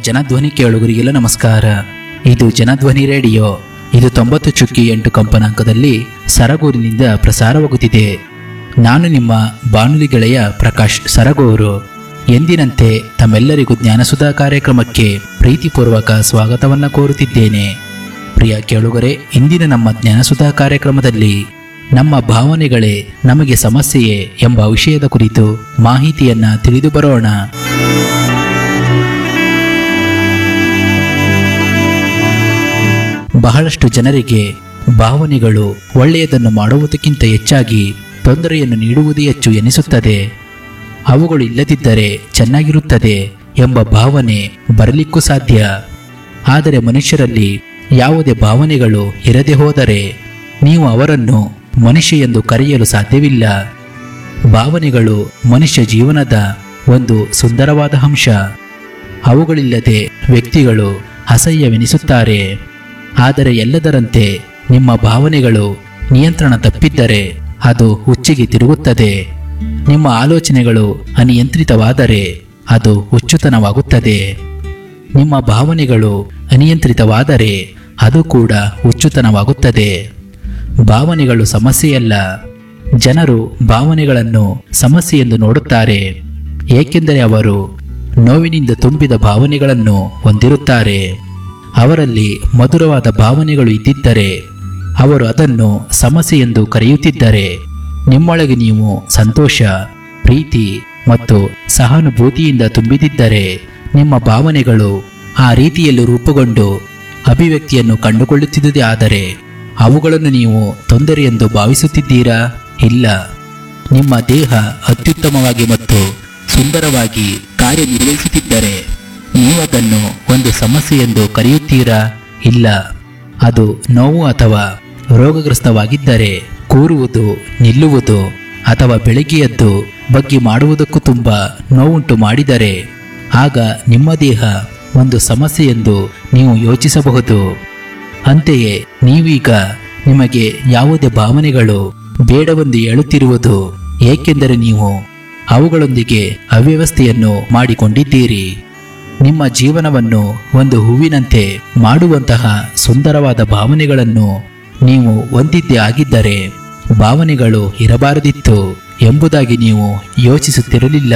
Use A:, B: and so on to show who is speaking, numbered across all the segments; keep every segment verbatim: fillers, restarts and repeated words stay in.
A: ಜನಧ್ವನಿ ಕೇಳುಗರಿಗೆಲ್ಲ ನಮಸ್ಕಾರ. ಇದು ಜನಧ್ವನಿ ರೇಡಿಯೋ. ಇದು ತೊಂಬತ್ತು ಚುಕ್ಕಿ ಎಂಟು ಕಂಪನಾಂಕದಲ್ಲಿ ಸರಗೂರಿನಿಂದ ಪ್ರಸಾರವಾಗುತ್ತಿದೆ. ನಾನು ನಿಮ್ಮ ಬಾನುಲಿ ಗೆಳೆಯ ಪ್ರಕಾಶ್ ಸರಗೂರು. ಎಂದಿನಂತೆ ತಮ್ಮೆಲ್ಲರಿಗೂ ಜ್ಞಾನಸುಧಾ ಕಾರ್ಯಕ್ರಮಕ್ಕೆ ಪ್ರೀತಿಪೂರ್ವಕ ಸ್ವಾಗತವನ್ನು ಕೋರುತ್ತಿದ್ದೇನೆ. ಪ್ರಿಯ ಕೇಳುಗರೆ, ಇಂದಿನ ನಮ್ಮ ಜ್ಞಾನಸುಧಾ ಕಾರ್ಯಕ್ರಮದಲ್ಲಿ ನಮ್ಮ ಭಾವನೆಗಳೇ ನಮಗೆ ಸಮಸ್ಯೆಯೇ ಎಂಬ ವಿಷಯದ ಕುರಿತು ಮಾಹಿತಿಯನ್ನ ತಿಳಿದು ಬರೋಣ. ಬಹಳಷ್ಟು ಜನರಿಗೆ ಭಾವನೆಗಳು ಒಳ್ಳೆಯದನ್ನು ಮಾಡುವುದಕ್ಕಿಂತ ಹೆಚ್ಚಾಗಿ ತೊಂದರೆಯನ್ನು ನೀಡುವುದೇ ಹೆಚ್ಚು ಎನಿಸುತ್ತದೆ. ಅವುಗಳು ಇಲ್ಲದಿದ್ದರೆ ಚೆನ್ನಾಗಿರುತ್ತದೆ ಎಂಬ ಭಾವನೆ ಬರಲಿಕ್ಕೂ ಸಾಧ್ಯ. ಆದರೆ ಮನುಷ್ಯರಲ್ಲಿ ಯಾವುದೇ ಭಾವನೆಗಳು ಇರದೆ ಹೋದರೆ ನೀವು ಅವರನ್ನು ಮನುಷ್ಯ ಎಂದು ಕರೆಯಲು ಸಾಧ್ಯವಿಲ್ಲ. ಭಾವನೆಗಳು ಮನುಷ್ಯ ಜೀವನದ ಒಂದು ಸುಂದರವಾದ ಅಂಶ. ಅವುಗಳಿಲ್ಲದೆ ವ್ಯಕ್ತಿಗಳು ಅಸಹ್ಯವೆನಿಸುತ್ತಾರೆ. ಆದರೆ ಎಲ್ಲದರಂತೆ ನಿಮ್ಮ ಭಾವನೆಗಳು ನಿಯಂತ್ರಣ ತಪ್ಪಿದ್ದರೆ ಅದು ಹುಚ್ಚಿಗೆ ತಿರುಗುತ್ತದೆ. ನಿಮ್ಮ ಆಲೋಚನೆಗಳು ಅನಿಯಂತ್ರಿತವಾದರೆ ಅದು ಹುಚ್ಚುತನವಾಗುತ್ತದೆ. ನಿಮ್ಮ ಭಾವನೆಗಳು ಅನಿಯಂತ್ರಿತವಾದರೆ ಅದು ಕೂಡ ಹುಚ್ಚುತನವಾಗುತ್ತದೆ. ಭಾವನೆಗಳು ಸಮಸ್ಯೆಯಲ್ಲ. ಜನರು ಭಾವನೆಗಳನ್ನು ಸಮಸ್ಯೆ ಎಂದು ನೋಡುತ್ತಾರೆ, ಏಕೆಂದರೆ ಅವರು ನೋವಿನಿಂದ ತುಂಬಿದ ಭಾವನೆಗಳನ್ನು ಹೊಂದಿರುತ್ತಾರೆ. ಅವರಲ್ಲಿ ಮಧುರವಾದ ಭಾವನೆಗಳು ಇದ್ದಿದ್ದರೆ ಅವರು ಅದನ್ನು ಸಮಸ್ಯೆ ಎಂದು ಕರೆಯುತ್ತಿದ್ದರೆ, ನಿಮ್ಮೊಳಗೆ ನೀವು ಸಂತೋಷ, ಪ್ರೀತಿ ಮತ್ತು ಸಹಾನುಭೂತಿಯಿಂದ ತುಂಬಿದಿದ್ದರೆ ನಿಮ್ಮ ಭಾವನೆಗಳು ಆ ರೀತಿಯಲ್ಲಿ ರೂಪುಗೊಂಡು ಅಭಿವ್ಯಕ್ತಿಯನ್ನು ಕಂಡುಕೊಳ್ಳುತ್ತಿದ್ದುದೇ ಆದರೆ ಅವುಗಳನ್ನು ನೀವು ತೊಂದರೆ ಎಂದು ಭಾವಿಸುತ್ತಿದ್ದೀರಾ? ಇಲ್ಲ. ನಿಮ್ಮ ದೇಹ ಅತ್ಯುತ್ತಮವಾಗಿ ಮತ್ತು ಸುಂದರವಾಗಿ ಕಾರ್ಯನಿರ್ವಹಿಸುತ್ತಿದ್ದರೆ ನೀವು ಅದನ್ನು ಒಂದು ಸಮಸ್ಯೆ ಎಂದು ಕರೆಯುತ್ತೀರಾ? ಇಲ್ಲ. ಅದು ನೋವು ಅಥವಾ ರೋಗಗ್ರಸ್ತವಾಗಿದ್ದರೆ ಕೂರುವುದು, ನಿಲ್ಲುವುದು ಅಥವಾ ಬೆಳಗ್ಗೆ ಎದ್ದು ಬಗ್ಗಿ ಮಾಡುವುದಕ್ಕೂ ತುಂಬ ನೋವುಂಟು ಮಾಡಿದರೆ ಆಗ ನಿಮ್ಮ ದೇಹ ಒಂದು ಸಮಸ್ಯೆ ಎಂದು ನೀವು ಯೋಚಿಸಬಹುದು. ಅಂತೆಯೇ ನೀವೀಗ ನಿಮಗೆ ಯಾವುದೇ ಭಾವನೆಗಳು ಬೇಡವೆಂದು ಹೇಳುತ್ತಿರುವುದು ಏಕೆಂದರೆ ನೀವು ಅವುಗಳೊಂದಿಗೆ ಅವ್ಯವಸ್ಥೆಯನ್ನು ಮಾಡಿಕೊಂಡಿದ್ದೀರಿ. ನಿಮ್ಮ ಜೀವನವನ್ನು ಒಂದು ಹೂವಿನಂತೆ ಮಾಡುವಂತಹ ಸುಂದರವಾದ ಭಾವನೆಗಳನ್ನು ನೀವು ಹೊಂದಿದ್ದೇ ಆಗಿದ್ದರೆ ಭಾವನೆಗಳು ಇರಬಾರದಿತ್ತು ಎಂಬುದಾಗಿ ನೀವು ಯೋಚಿಸುತ್ತಿರಲಿಲ್ಲ.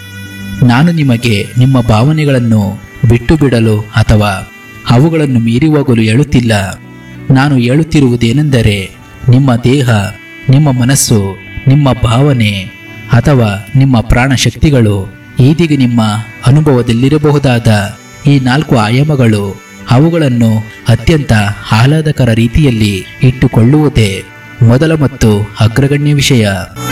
A: ನಾನು ನಿಮಗೆ ನಿಮ್ಮ ಭಾವನೆಗಳನ್ನು ಬಿಟ್ಟು ಬಿಡಲು ಅಥವಾ ಅವುಗಳನ್ನು ಮೀರಿ ಹೋಗಲು ಹೇಳುತ್ತಿಲ್ಲ. ನಾನು ಹೇಳುತ್ತಿರುವುದೇನೆಂದರೆ ನಿಮ್ಮ ದೇಹ, ನಿಮ್ಮ ಮನಸ್ಸು, ನಿಮ್ಮ ಭಾವನೆ ಅಥವಾ ನಿಮ್ಮ ಪ್ರಾಣಶಕ್ತಿಗಳು ಈದಿಗೆ ನಿಮ್ಮ ಅನುಭವದಲ್ಲಿರಬಹುದಾದ ಈ ನಾಲ್ಕು ಆಯಾಮಗಳು ಅವುಗಳನ್ನು ಅತ್ಯಂತ ಆಹ್ಲಾದಕರ ರೀತಿಯಲ್ಲಿ ಇಟ್ಟುಕೊಳ್ಳುವುದೇ ಮೊದಲ ಮತ್ತು ಅಗ್ರಗಣ್ಯ ವಿಷಯ.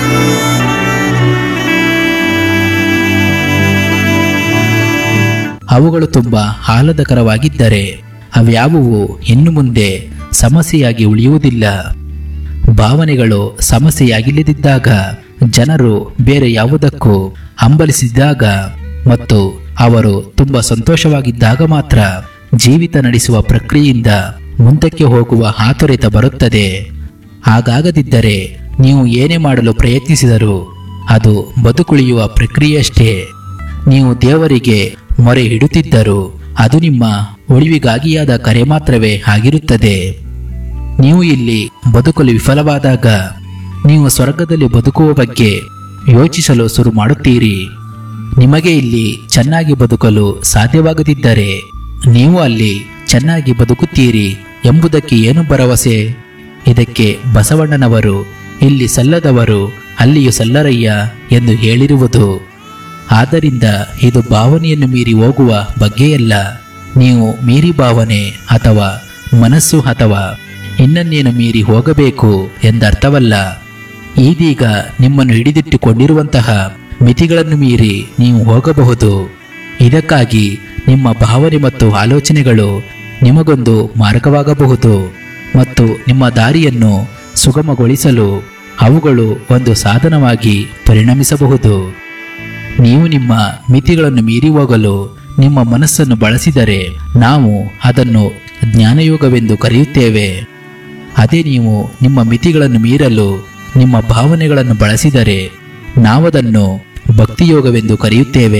A: ಅವುಗಳು ತುಂಬ ಆಹ್ಲಾದಕರವಾಗಿದ್ದರೆ ಅವ್ಯಾವುವು ಇನ್ನು ಮುಂದೆ ಸಮಸ್ಯೆಯಾಗಿ ಉಳಿಯುವುದಿಲ್ಲ. ಭಾವನೆಗಳು ಸಮಸ್ಯೆಯಾಗಿಲ್ಲದಿದ್ದಾಗ ಜನರು ಬೇರೆ ಯಾವುದಕ್ಕೂ ಹಂಬಲಿಸಿದಾಗ ಮತ್ತು ಅವರು ತುಂಬ ಸಂತೋಷವಾಗಿದ್ದಾಗ ಮಾತ್ರ ಜೀವಿತ ನಡೆಸುವ ಪ್ರಕ್ರಿಯೆಯಿಂದ ಮುಂದಕ್ಕೆ ಹೋಗುವ ಆತುರತ ಬರುತ್ತದೆ. ಹಾಗಾಗದಿದ್ದರೆ ನೀವು ಏನೇ ಮಾಡಲು ಪ್ರಯತ್ನಿಸಿದರೂ ಅದು ಬದುಕುಳಿಯುವ ಪ್ರಕ್ರಿಯೆಯಷ್ಟೇ. ನೀವು ದೇವರಿಗೆ ಮೊರೆ ಇಡುತ್ತಿದ್ದರೂ ಅದು ನಿಮ್ಮ ಉಳಿವಿಗಾಗಿಯಾದ ಕರೆ ಮಾತ್ರವೇ ಆಗಿರುತ್ತದೆ. ನೀವು ಇಲ್ಲಿ ಬದುಕಲು ವಿಫಲವಾದಾಗ ನೀವು ಸ್ವರ್ಗದಲ್ಲಿ ಬದುಕುವ ಬಗ್ಗೆ ಯೋಚಿಸಲು ಶುರು ಮಾಡುತ್ತೀರಿ. ನಿಮಗೆ ಇಲ್ಲಿ ಚೆನ್ನಾಗಿ ಬದುಕಲು ಸಾಧ್ಯವಾಗದಿದ್ದರೆ ನೀವು ಅಲ್ಲಿ ಚೆನ್ನಾಗಿ ಬದುಕುತ್ತೀರಿ ಎಂಬುದಕ್ಕೆ ಏನು ಭರವಸೆ? ಇದಕ್ಕೆ ಬಸವಣ್ಣನವರು ಇಲ್ಲಿ ಸಲ್ಲದವರು ಅಲ್ಲಿಯೂ ಸಲ್ಲರಯ್ಯ ಎಂದು ಹೇಳಿರುವುದು. ಆದ್ದರಿಂದ ಇದು ಭಾವನೆಯನ್ನು ಮೀರಿ ಹೋಗುವ ಬಗ್ಗೆಯಲ್ಲ. ನೀವು ಮೀರಿ ಭಾವನೆ ಅಥವಾ ಮನಸ್ಸು ಅಥವಾ ಇನ್ನನ್ನೇನು ಮೀರಿ ಹೋಗಬೇಕು ಎಂದರ್ಥವಲ್ಲ. ಈದೀಗ ನಿಮ್ಮನ್ನು ಹಿಡಿದಿಟ್ಟುಕೊಂಡಿರುವಂತಹ ಮಿತಿಗಳನ್ನು ಮೀರಿ ನೀವು ಹೋಗಬಹುದು. ಇದಕ್ಕಾಗಿ ನಿಮ್ಮ ಭಾವನೆ ಮತ್ತು ಆಲೋಚನೆಗಳು ನಿಮಗೊಂದು ಮಾರ್ಗವಾಗಬಹುದು ಮತ್ತು ನಿಮ್ಮ ದಾರಿಯನ್ನು ಸುಗಮಗೊಳಿಸಲು ಅವುಗಳು ಒಂದು ಸಾಧನವಾಗಿ ಪರಿಣಮಿಸಬಹುದು. ನೀವು ನಿಮ್ಮ ಮಿತಿಗಳನ್ನು ಮೀರಿ ಹೋಗಲು ನಿಮ್ಮ ಮನಸ್ಸನ್ನು ಬಳಸಿದರೆ ನಾವು ಅದನ್ನು ಜ್ಞಾನಯೋಗವೆಂದು ಕರೆಯುತ್ತೇವೆ. ಅದೇ ನೀವು ನಿಮ್ಮ ಮಿತಿಗಳನ್ನು ಮೀರಲು ನಿಮ್ಮ ಭಾವನೆಗಳನ್ನು ಬಳಸಿದರೆ ನಾವದನ್ನು ಭಕ್ತಿಯೋಗವೆಂದು ಕರೆಯುತ್ತೇವೆ.